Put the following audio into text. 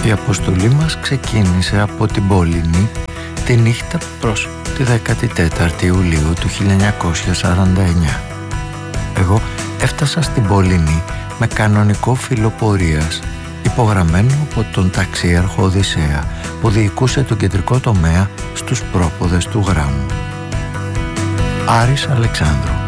Η αποστολή μας ξεκίνησε από την Πολυνή τη νύχτα προς τη 14η Ιουλίου του 1949. Εγώ έφτασα στην Πολυνή με κανονικό φύλλο πορείας, υπογραμμένο από τον ταξίαρχο Οδυσσέα που διοικούσε τον κεντρικό τομέα στους πρόποδες του γράμμου. Άρης Αλεξάνδρου.